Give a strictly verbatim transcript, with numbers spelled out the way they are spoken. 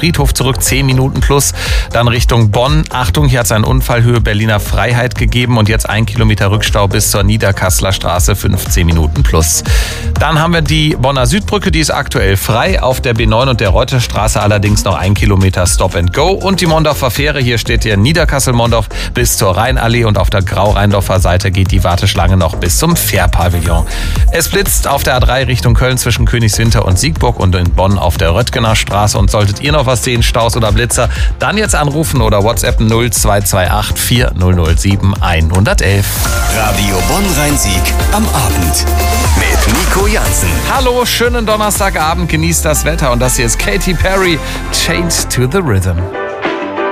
Friedhof zurück, zehn Minuten plus. Dann Richtung Bonn. Achtung, hier hat es einen Unfall Höhe Berliner Freiheit gegeben und jetzt ein Kilometer Rückstau bis zur Niederkasseler Straße, fünfzehn Minuten plus. Dann haben wir die Bonner Südbrücke, die ist aktuell frei. Auf der B neun und der Reuterstraße allerdings noch ein Kilometer Stop and Go. Und die Mondorfer Fähre, hier steht hier Niederkassel-Mondorf bis zur Rheinallee und auf der Grau-Rheindorfer Seite geht die Warteschlange noch bis zum Fährpavillon. Es blitzt auf der A drei Richtung Köln zwischen Königswinter und Siegburg und in Bonn auf der Röttgener Straße. Und solltet ihr noch was sehen, Staus oder Blitzer, dann jetzt anrufen oder WhatsApp null zwei zwei acht vier null null sieben eins eins eins eins. Radio Bonn-Rhein-Sieg am Abend mit Nico Jansen. Hallo, schönen Donnerstagabend, genießt das Wetter und das hier ist Katy Perry, Chained to the Rhythm.